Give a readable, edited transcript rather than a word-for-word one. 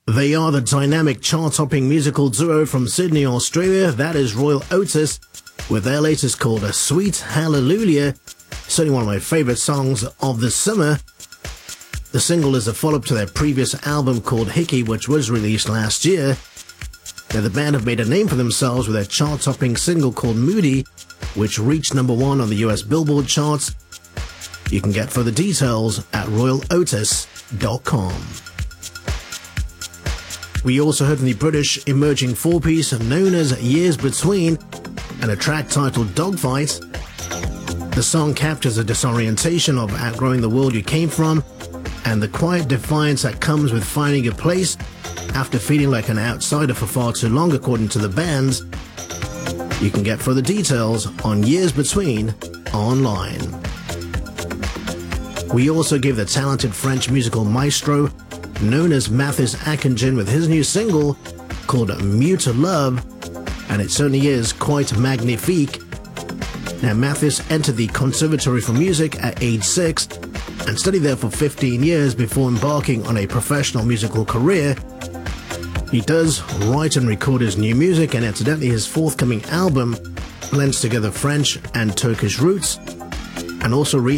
They are the dynamic chart-topping musical duo from Sydney, Australia. That is Royal Otis, with their latest called A Sweet Hallelujah. Certainly one of my favorite songs of the summer. The single is a follow-up to their previous album called Hickey, which was released last year. Now, the band have made a name for themselves with their chart-topping single called Moody, which reached #1 on the US Billboard charts. You can get further details at royalotis.com. We also heard from the British emerging four-piece known as Years Between and a track titled Dogfight. The song captures the disorientation of outgrowing the world you came from and the quiet defiance that comes with finding a place after feeling like an outsider for far too long, according to the band. You can get further details on Years Between online. We also give the talented French musical maestro known as Mathis Akinjin with his new single called Mute Love, and it certainly is quite magnifique. Now, Mathis entered the Conservatory for Music at age 6 and studied there for 15 years before embarking on a professional musical career. He does write and record his new music, and incidentally his forthcoming album blends together French and Turkish roots and also